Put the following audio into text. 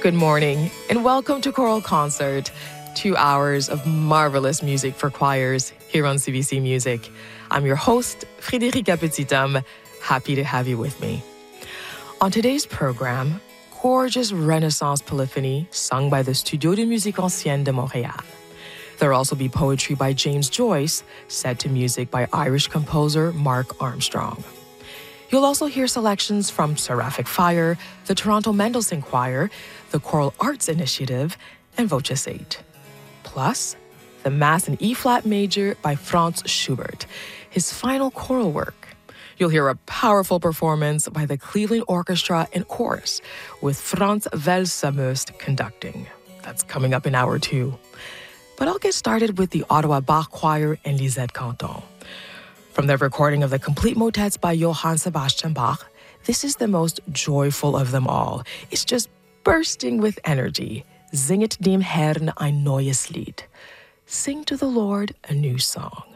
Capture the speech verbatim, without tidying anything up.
Good morning, and welcome to Choral Concert, two hours of marvelous music for choirs here on C B C Music. I'm your host, Frédérica Petithomme. Happy to have you with me. On today's program, gorgeous Renaissance polyphony sung by the Studio de Musique Ancienne de Montréal. There'll also be poetry by James Joyce, set to music by Irish composer Mark Armstrong. You'll also hear selections from Seraphic Fire, the Toronto Mendelssohn Choir, the Choral Arts Initiative, and Voces eight. Plus, the Mass in E-flat Major by Franz Schubert, his final choral work. You'll hear a powerful performance by the Cleveland Orchestra and Chorus, with Franz Welser-Möst conducting. That's coming up in hour two. But I'll get started with the Ottawa Bach Choir and Lisette Canton. From their recording of the complete motets by Johann Sebastian Bach, this is the most joyful of them all. It's just bursting with energy. Singet dem Herrn ein neues Lied. Sing to the Lord a new song.